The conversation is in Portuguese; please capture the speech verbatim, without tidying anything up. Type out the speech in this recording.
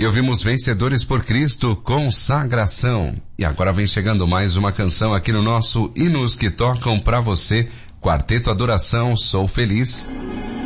E ouvimos Vencedores por Cristo, Consagração. E agora vem chegando mais uma canção aqui no nosso Hinos que Tocam Pra Você, Quarteto Adoração, Sou Feliz.